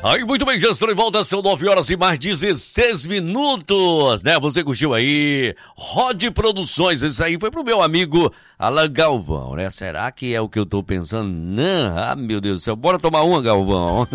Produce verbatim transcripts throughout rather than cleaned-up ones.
Aí, muito bem, já estou em volta, são nove horas e mais dezesseis minutos, né? Você curtiu aí, Rod Produções, esse aí foi pro meu amigo Alan Galvão, né? Será que é o que eu tô pensando? Não, ah, meu Deus do céu, bora tomar uma, Galvão.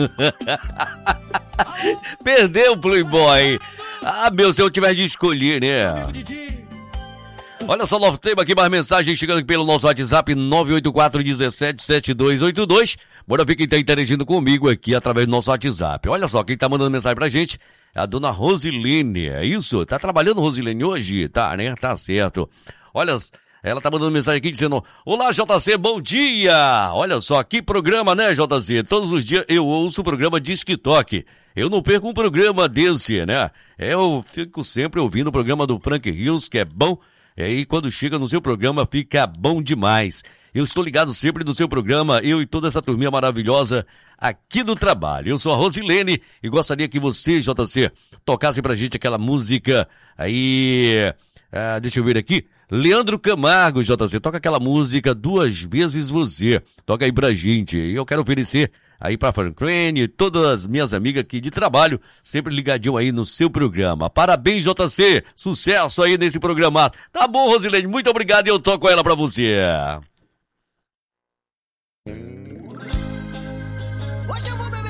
Perdeu o Playboy. Ah, meu, se eu tiver de escolher, né? Olha só, novo tema aqui, mais mensagem chegando aqui pelo nosso WhatsApp nove oito quatro um sete sete dois oito dois. Bora ver quem tá interagindo comigo aqui através do nosso WhatsApp. Olha só, quem tá mandando mensagem pra gente é a dona Rosilene, é isso? Tá trabalhando, Rosilene, hoje? Tá, né? Tá certo. Olha, ela tá mandando mensagem aqui dizendo: olá, J C, bom dia! Olha só, que programa, né, J C? Todos os dias eu ouço o programa Disque Toque. Eu não perco um programa desse, né? Eu fico sempre ouvindo o programa do Frank Rios, que é bom. E aí, quando chega no seu programa, fica bom demais. Eu estou ligado sempre no seu programa, eu e toda essa turminha maravilhosa aqui do trabalho. Eu sou a Rosilene e gostaria que você, J C, tocasse pra gente aquela música aí... Ah, deixa eu ver aqui. Leandro Camargo, J C, toca aquela música Duas Vezes Você. Toca aí pra gente. E eu quero oferecer aí pra Franklin e todas as minhas amigas aqui de trabalho, sempre ligadinho aí no seu programa. Parabéns, J C. Sucesso aí nesse programa. Tá bom, Rosilene, muito obrigado e eu toco ela pra você.